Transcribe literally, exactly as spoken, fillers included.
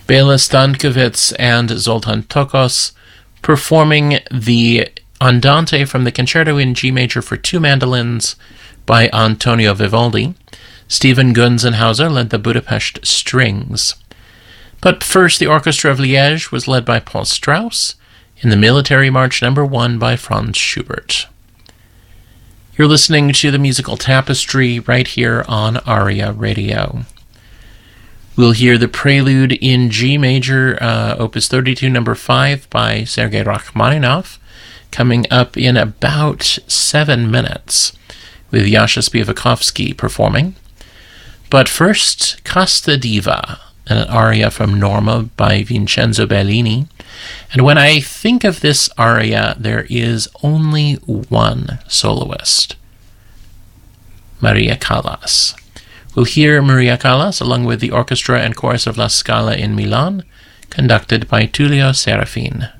Bela Stankovic and Zoltan Tokos performing the Andante from the Concerto in G major for two mandolins by Antonio Vivaldi. Stephen Gunzenhauser led the Budapest Strings. But first, the Orchestra of Liège was led by Paul Strauss in the Military March Number One by Franz Schubert. You're listening to the Musical Tapestry right here on ARIA Radio. We'll hear the Prelude in G major, uh, Opus thirty-two, number five by Sergei Rachmaninoff, coming up in about seven minutes, with Yasha Spivakovsky performing. But first, Casta Diva, an aria from Norma by Vincenzo Bellini. And when I think of this aria, there is only one soloist, Maria Callas. We'll hear Maria Callas along with the orchestra and chorus of La Scala in Milan, conducted by Tullio Serafin.